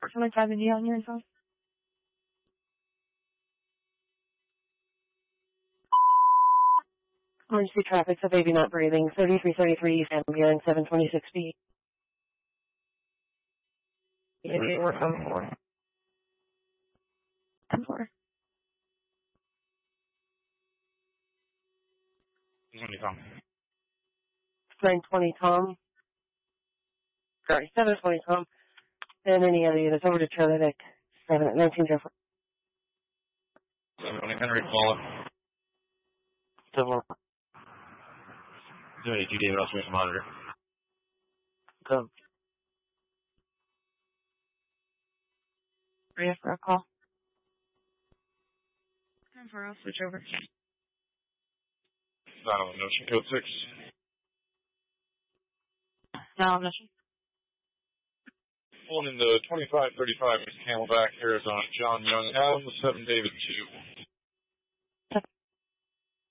425 India on your info. Emergency traffic, so baby not breathing. 3333 East Ambulance, 726B. We're 10-4. 10-4. 920 Tom. Sorry, 720 Tom. And any other units over to Charlie Vic. 1904. 720 Henry, call it. 7-4. 72 David, Oscar monitor. Go. Ready for a call? 10-4, I'll switch over. Notion code 6. Now, Notion. Pulling in the 2535 Camelback, Arizona, John Young, Adam, 7 David 2.